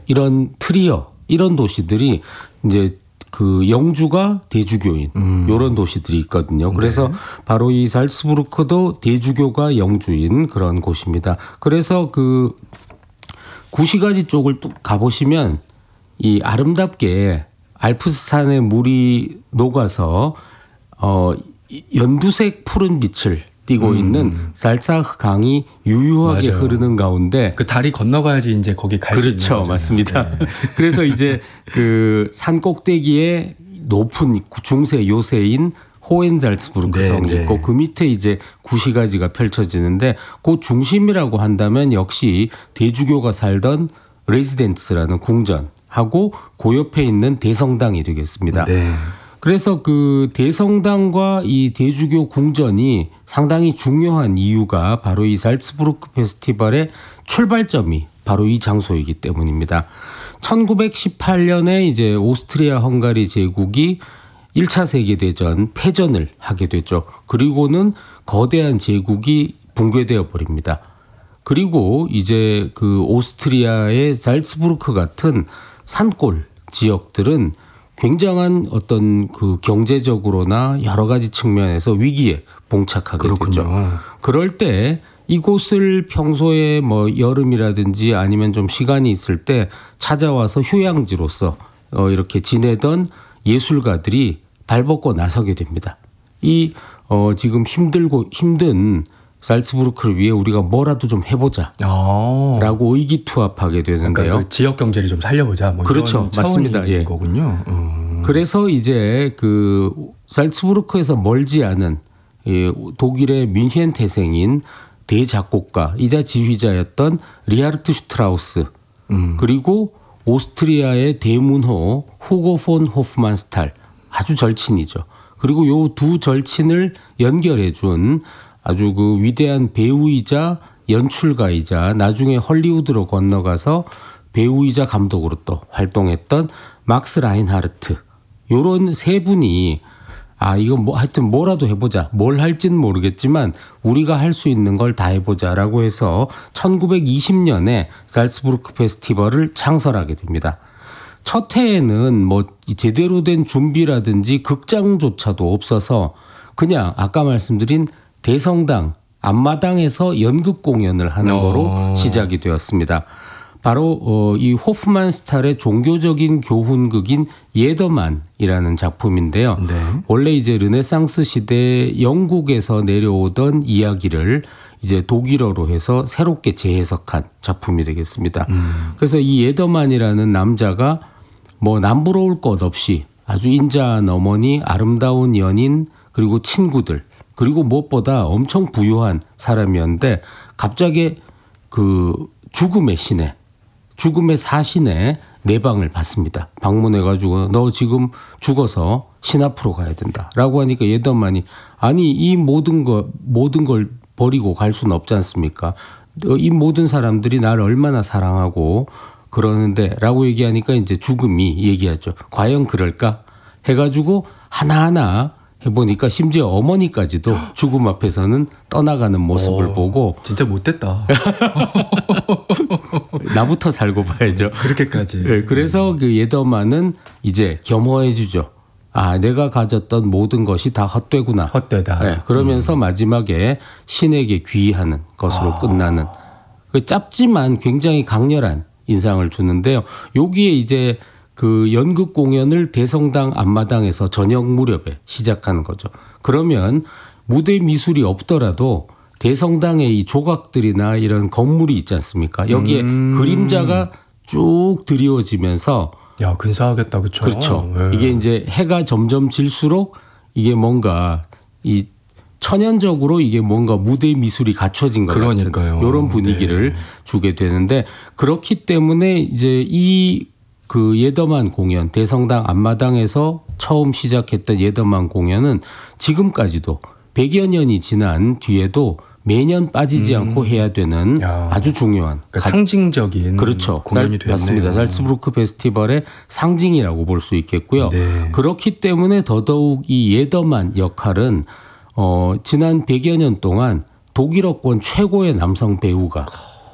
이런 트리어 이런 도시들이 이제 그 영주가 대주교인 이런 도시들이 있거든요. 그래서 네. 바로 이 잘츠부르크도 대주교가 영주인 그런 곳입니다. 그래서 그 구시가지 쪽을 또 가보시면 이 아름답게 알프스산의 물이 녹아서 연두색 푸른 빛을 띠고 있는 살사흐 강이 유유하게 맞아요. 흐르는 가운데 그 다리 건너가야지 이제 거기 갈 수 있는 거잖아요. 그렇죠, 맞습니다. 네. 그래서 이제 그 산 꼭대기에 높은 중세 요새인 호헨잘츠부르크 네, 성이 네. 있고 그 밑에 이제 구시가지가 펼쳐지는데 그 중심이라고 한다면 역시 대주교가 살던 레지덴스라는 궁전하고 그 옆에 있는 대성당이 되겠습니다. 네. 그래서 그 대성당과 이 대주교 궁전이 상당히 중요한 이유가 바로 이 잘츠부르크 페스티벌의 출발점이 바로 이 장소이기 때문입니다. 1918년에 이제 오스트리아 헝가리 제국이 1차 세계대전 패전을 하게 되죠. 그리고는 거대한 제국이 붕괴되어 버립니다. 그리고 이제 그 오스트리아의 잘츠부르크 같은 산골 지역들은 굉장한 어떤 그 경제적으로나 여러 가지 측면에서 위기에 봉착하게 그렇군요. 되죠. 그럴 때 이곳을 평소에 뭐 여름이라든지 아니면 좀 시간이 있을 때 찾아와서 휴양지로서 이렇게 지내던 예술가들이 발벗고 나서게 됩니다. 이 지금 힘든 잘츠부르크를 위해 우리가 뭐라도 좀 해보자라고 의기투합하게 되는데요. 그러니까 그 지역 경제를 좀 살려보자. 뭐 그렇죠, 맞습니다. 예. 거군요. 그래서 이제 그 잘츠부르크에서 멀지 않은 독일의 뮌헨 태생인 대작곡가이자 지휘자였던 리하르트 슈트라우스 그리고 오스트리아의 대문호 후고 폰 호프만스탈 아주 절친이죠. 그리고 요 두 절친을 연결해 준 아주 그 위대한 배우이자 연출가이자 나중에 헐리우드로 건너가서 배우이자 감독으로 또 활동했던 막스 라인하르트 요런 세 분이 이거 뭐 하여튼 뭐라도 해보자. 뭘 할지는 모르겠지만 우리가 할 수 있는 걸 다 해보자라고 해서 1920년에 잘츠부르크 페스티벌을 창설하게 됩니다. 첫 해에는 뭐 제대로 된 준비라든지 극장조차도 없어서 그냥 아까 말씀드린 대성당 앞마당에서 연극 공연을 하는 거로 시작이 되었습니다. 바로 이 호프만스탈의 종교적인 교훈극인 예더만이라는 작품인데요. 네. 원래 이제 르네상스 시대 영국에서 내려오던 이야기를 이제 독일어로 해서 새롭게 재해석한 작품이 되겠습니다. 그래서 이 예더만이라는 남자가 뭐 남부러울 것 없이 아주 인자한 어머니, 아름다운 연인, 그리고 친구들, 그리고 무엇보다 엄청 부유한 사람이었는데 갑자기 그 죽음의 사신의 내방을 받습니다. 방문해가지고 너 지금 죽어서 신 앞으로 가야 된다라고 하니까 예더만이 아니 이 모든 걸 버리고 갈 수는 없지 않습니까? 이 모든 사람들이 나를 얼마나 사랑하고 그러는데라고 얘기하니까 이제 죽음이 얘기하죠. 과연 그럴까? 해가지고 하나하나 해보니까 심지어 어머니까지도 죽음 앞에서는 떠나가는 모습을 보고 진짜 못됐다. 나부터 살고 봐야죠. 그렇게까지. 네, 그래서 그 예더만은 이제 겸허해지죠. 내가 가졌던 모든 것이 다 헛되구나. 헛되다. 네, 그러면서 마지막에 신에게 귀의하는 것으로 끝나는 그 짧지만 굉장히 강렬한 인상을 주는데요. 여기에 이제 그 연극 공연을 대성당 앞마당에서 저녁 무렵에 시작하는 거죠. 그러면 무대 미술이 없더라도 대성당의 이 조각들이나 이런 건물이 있지 않습니까? 여기에 그림자가 쭉 드리워지면서 야, 근사하겠다. 그렇죠. 그렇죠. 네. 이게 이제 해가 점점 질수록 이게 뭔가 이 천연적으로 이게 뭔가 무대 미술이 갖춰진 것 같은 이런 분위기를 주게 되는데 그렇기 때문에 이제 이 그 예더만 공연 대성당 앞마당에서 처음 시작했던 예더만 공연은 지금까지도 100여 년이 지난 뒤에도 매년 빠지지 않고 해야 되는 아주 중요한 그러니까 상징적인 그렇죠. 공연이 됐네요. 맞습니다. 잘츠부르크 페스티벌의 상징이라고 볼 수 있겠고요. 네. 그렇기 때문에 더더욱 이 예더만 역할은 지난 100여 년 동안 독일어권 최고의 남성 배우가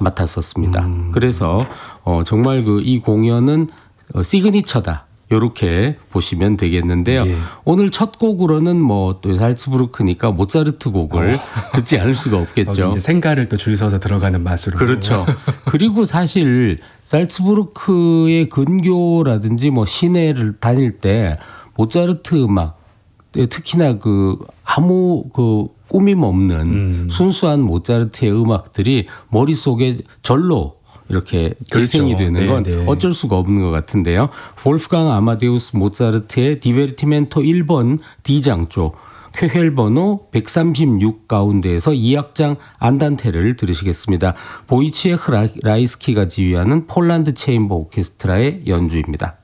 맡았었습니다. 그래서 정말 이 공연은 시그니처다. 이렇게 보시면 되겠는데요. 예. 오늘 첫 곡으로는 또 살츠부르크니까 모차르트 곡을 듣지 않을 수가 없겠죠. 이제 생가를 또 줄 서서 들어가는 맛으로. 그렇죠. 그리고 사실 살츠부르크의 근교라든지 시내를 다닐 때 모차르트 음악 특히나 아무 꾸밈 없는 순수한 모차르트의 음악들이 머릿속에 절로 이렇게 재생이 그렇죠. 되는 건 네. 어쩔 수가 없는 것 같은데요. 볼프강 아마데우스 모차르트의 디베르티멘토 1번 D장조 쾌헬 번호 136 가운데에서 2악장 안단테를 들으시겠습니다. 보이치에흐 라이스키가 지휘하는 폴란드 체인버 오케스트라의 연주입니다.